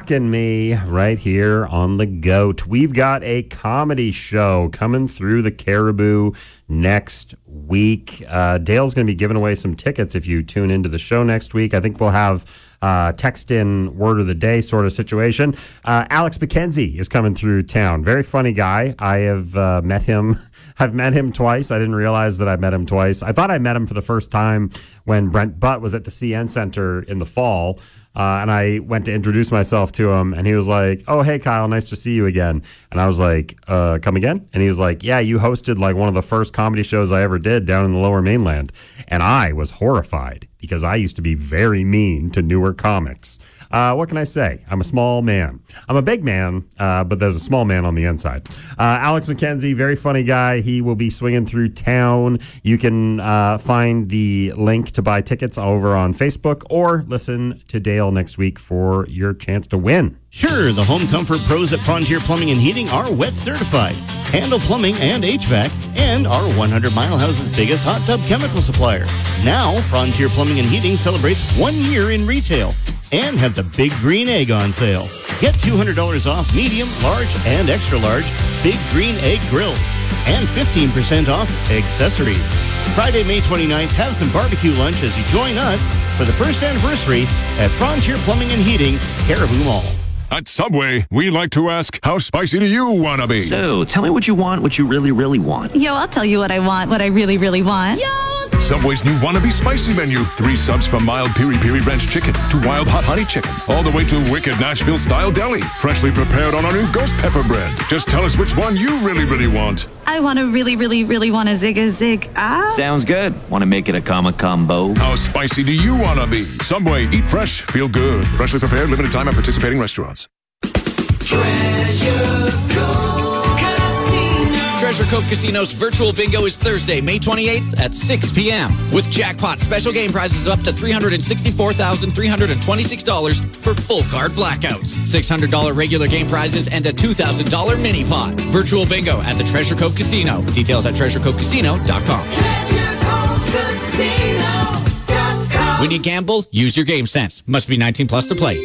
and me right here on The GOAT. We've got a comedy show coming through the Caribou next week. Dale's going to be giving away some tickets if you tune into the show next week. I think we'll have text in word of the day sort of situation. Alex McKenzie is coming through town. Very funny guy. I have met him. I've met him twice. I didn't realize that I met him twice. I thought I met him for the first time when Brent Butt was at the CN Center in the fall. And I went to introduce myself to him, and he was like, "Oh, hey, Kyle, nice to see you again." And I was like, come again? And he was like, "Yeah, you hosted like one of the first comedy shows I ever did down in the Lower Mainland." And I was horrified because I used to be very mean to newer comics. What can I say? I'm a small man. I'm a big man, but there's a small man on the inside. Alex McKenzie, very funny guy. He will be swinging through town. You can find the link to buy tickets over on Facebook or listen to Dale next week for your chance to win. Sure, the home comfort pros at Frontier Plumbing and Heating are wet certified, handle plumbing and HVAC, and are 100 Mile House's biggest hot tub chemical supplier. Now, Frontier Plumbing and Heating celebrates 1 year in retail and have the Big Green Egg on sale. Get $200 off medium, large, and extra large Big Green Egg grills and 15% off accessories. Friday, May 29th, have some barbecue lunch as you join us for the first anniversary at Frontier Plumbing and Heating, Caribou Mall. At Subway, we like to ask, how spicy do you want to be? So, tell me what you want, what you really, really want. Yo, I'll tell you what I want, what I really, really want. Yo! Subway's new Wannabe Spicy menu. 3 subs from mild piri-piri ranch chicken to wild hot honey chicken, all the way to wicked Nashville-style deli. Freshly prepared on our new ghost pepper bread. Just tell us which one you really, really want. I want to really, really, really want a zig. Sounds good. Want to make it a combo? How spicy do you want to be? Subway, eat fresh, feel good. Freshly prepared, limited time at participating restaurants. Treasure Cove Casino's virtual bingo is Thursday, May 28th at 6 p.m. with jackpot special game prizes up to $364,326 for full card blackouts, $600 regular game prizes, and a $2,000 mini pot. Virtual bingo at the Treasure Cove Casino. Details at treasurecovecasino.com. When you gamble, use your game sense. Must be 19 plus to play.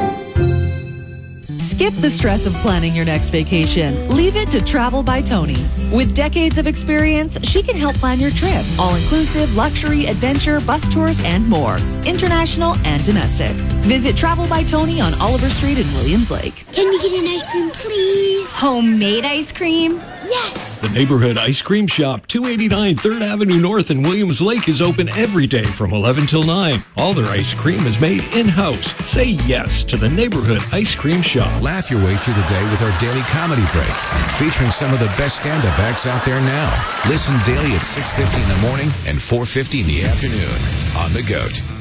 Skip the stress of planning your next vacation. Leave it to Travel by Tony. With decades of experience, she can help plan your trip. All-inclusive, luxury, adventure, bus tours, and more. International and domestic. Visit Travel by Tony on Oliver Street in Williams Lake. Can we get an ice cream, please? Homemade ice cream? Yes! The Neighborhood Ice Cream Shop, 289 3rd Avenue North in Williams Lake, is open every day from 11 till 9. All their ice cream is made in-house. Say yes to the Neighborhood Ice Cream Shop. Laugh your way through the day with our daily comedy break, featuring some of the best stand-up acts out there now. Listen daily at 6:50 in the morning and 4:50 in the afternoon on The GOAT.